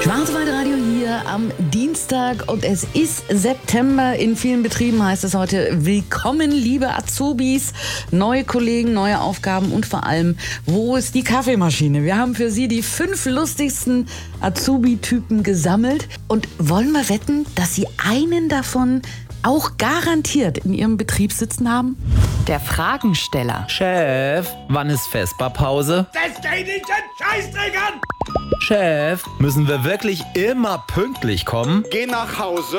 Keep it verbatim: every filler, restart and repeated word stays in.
Schwarzwaldradio hier am Dienstag und es ist September. In vielen Betrieben heißt es heute willkommen, liebe Azubis, neue Kollegen, neue Aufgaben und vor allem, wo ist die Kaffeemaschine? Wir haben für Sie die fünf lustigsten Azubi-Typen gesammelt und wollen wir wetten, dass Sie einen davon auch garantiert in Ihrem Betrieb sitzen haben? Der Fragensteller. Chef, wann ist Vesperpause? Das geht nicht den Scheißdreck an! Chef, müssen wir wirklich immer pünktlich kommen? Geh nach Hause.